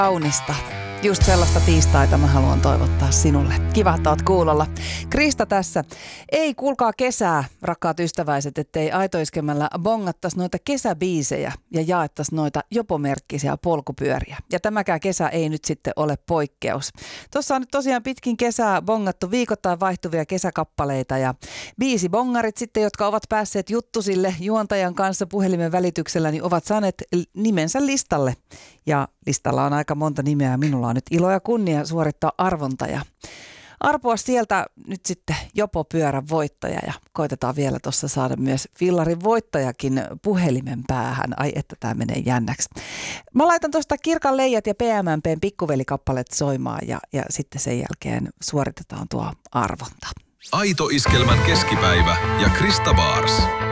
Kaunista. Just sellaista tiistaita mä haluan toivottaa sinulle. Kiva, että oot kuulolla. Krista tässä. Ei kuulkaa kesää, rakkaat ystäväiset, ettei aitoiskemällä bongattaisi noita kesäbiisejä ja jaettaisi noita jopomerkkisiä polkupyöriä. Ja tämäkään kesä ei nyt sitten ole poikkeus. Tuossa on nyt tosiaan pitkin kesää bongattu viikoittain vaihtuvia kesäkappaleita ja biisibongarit sitten, jotka ovat päässeet juttusille juontajan kanssa puhelimen välityksellä, niin ovat saaneet nimensä listalle. Ja listalla on aika monta nimeä. Minulla on nyt ilo ja kunnia suorittaa arvonta ja arpoa sieltä nyt sitten Jopo-pyörän voittaja. Ja koitetaan vielä tuossa saada myös fillarin voittajakin puhelimen päähän. Ai että tämä menee jännäksi. Mä laitan tuosta Kirkan Leijat ja PMMP:n Pikkuveli-kappaleet soimaan ja sitten sen jälkeen suoritetaan tuo arvonta. Aito Iskelmän keskipäivä ja Krista Baars.